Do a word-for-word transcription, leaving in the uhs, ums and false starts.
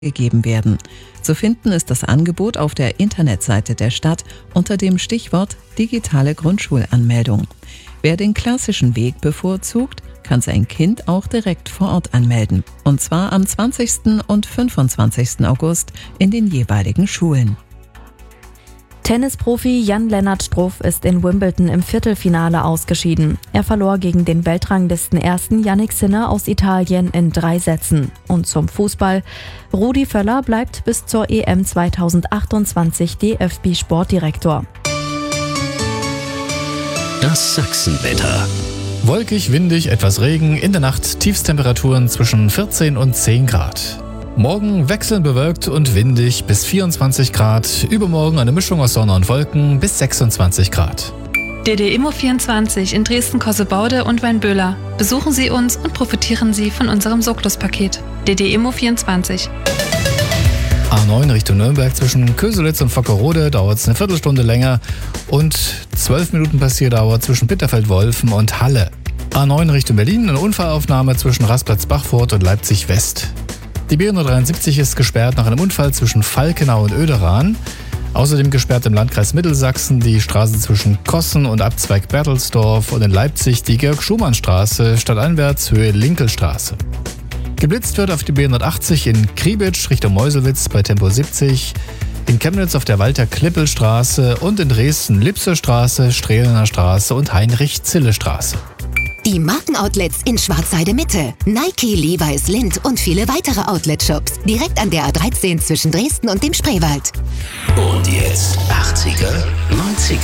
gegeben werden. Zu finden ist das Angebot auf der Internetseite der Stadt unter dem Stichwort digitale Grundschulanmeldung. Wer den klassischen Weg bevorzugt, kann sein Kind auch direkt vor Ort anmelden. Und zwar am zwanzigsten und fünfundzwanzigsten August in den jeweiligen Schulen. Tennisprofi Jan-Lennart Struff ist in Wimbledon im Viertelfinale ausgeschieden. Er verlor gegen den Weltranglistenersten Jannik Sinner aus Italien in drei Sätzen. Und zum Fußball: Rudi Völler bleibt bis zur E M zweitausendachtundzwanzig D F B-Sportdirektor. Das Sachsenwetter. Wolkig, windig, etwas Regen, in der Nacht Tiefstemperaturen zwischen vierzehn und zehn Grad. Morgen wechselnd bewölkt und windig bis vierundzwanzig Grad, übermorgen eine Mischung aus Sonne und Wolken bis sechsundzwanzig Grad. D D Immo vierundzwanzig in Dresden-Kossebaude und Weinböhler. Besuchen Sie uns und profitieren Sie von unserem Soklos-Paket. D D Immo vierundzwanzig. A neun Richtung Nürnberg zwischen Köselitz und Vockerode dauert es eine Viertelstunde länger und zwölf Minuten Passierdauer zwischen Bitterfeld-Wolfen und Halle. A neun Richtung Berlin eine Unfallaufnahme zwischen Rasplatz-Bachfurt und Leipzig-West. Die B hundertdreiundsiebzig ist gesperrt nach einem Unfall zwischen Falkenau und Oederaen. Außerdem gesperrt im Landkreis Mittelsachsen die Straße zwischen Kossen und Abzweig Bertelsdorf und in Leipzig die Georg-Schumann-Straße stadteinwärts Höhe Linkelstraße. Geblitzt wird auf die B hundertachtzig in Kriebitsch Richtung Meuselwitz bei Tempo siebzig, in Chemnitz auf der Walter-Klippel-Straße und in Dresden Lipser-Straße, Strehlener Straße und Heinrich-Zille-Straße. Die Markenoutlets in Schwarzheide Mitte, Nike, Levi's, Lindt und viele weitere Outlet-Shops direkt an der A dreizehn zwischen Dresden und dem Spreewald. Und jetzt achtziger, neunziger.